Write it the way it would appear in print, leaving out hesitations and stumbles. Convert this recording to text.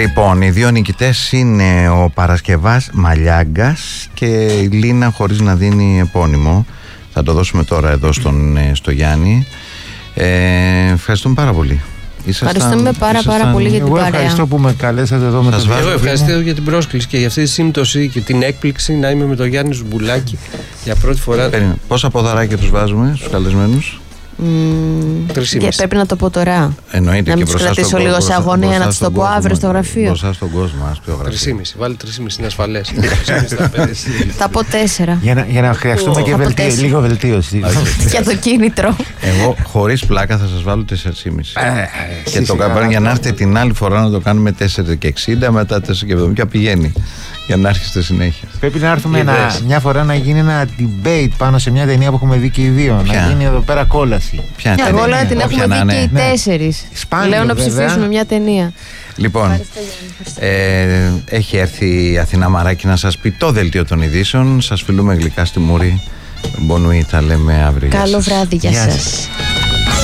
Λοιπόν, οι δύο νικητές είναι ο Παρασκευάς Μαλιάγκας και η Λίνα χωρίς να δίνει επώνυμο. Θα το δώσουμε τώρα εδώ στο Γιάννη. Ευχαριστούμε πάρα πολύ. Ευχαριστούμε πάρα πολύ για την παρέα. Ευχαριστώ που με καλέσατε εδώ με τον Εγώ ευχαριστώ για την πρόσκληση και για αυτή τη σύμπτωση και την έκπληξη να είμαι με τον Γιάννη Ζουμπουλάκη για πρώτη φορά. Πόσα ποδαράκια τους βάζουμε στους καλεσμένους? 3,5. Και πρέπει να το πω τώρα. Εννοείται. Να και μην τους κρατήσω λίγο σε αγωνία, να τους το πω αύριο στο γραφείο. Μπροστά στον κόσμο, ας πιο γραφείο. 3,5. Βάλει 3,5, είναι ασφαλές. Θα πω 4. Για να χρειαστούμε και λίγο βελτίωση. Για το κίνητρο. Εγώ χωρίς πλάκα θα σας βάλω 4,5. Και το καπέλο για να έρθετε την άλλη φορά να το κάνουμε 4,60, μετά 4,70 και πηγαίνει. Για να έρχεστε συνέχεια. Πρέπει να έρθουμε μια φορά να γίνει ένα debate πάνω σε μια ταινία που έχουμε δει και οι δύο. Ποια? Να γίνει εδώ πέρα κόλαση. Εγώ λέω να την έχουμε δει και οι 4. Λέω να ψηφίσουμε μια ταινία. Λοιπόν, έχει έρθει η Αθηνά Μαράκη να σας πει το δελτίο των ειδήσεων. Σας φιλούμε γλυκά στη μούρη. Μπονουή, τα λέμε αύριο. Καλό βράδυ για σας.